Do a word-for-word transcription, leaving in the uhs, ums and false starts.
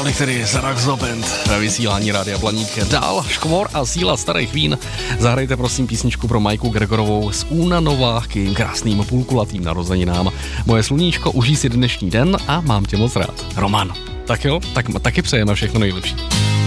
Sonic tedy z Raxo Band ve vysílání Rádia Blaník. Dál Škvor a síla starých vín. Zahrajte prosím písničku pro Majku Gregorovou z Una Nová k jejím krásným půlkulatým narozeninám. Moje sluníčko, užij si dnešní den a mám tě moc rád. Roman. Tak jo, tak taky přejeme všechno nejlepší.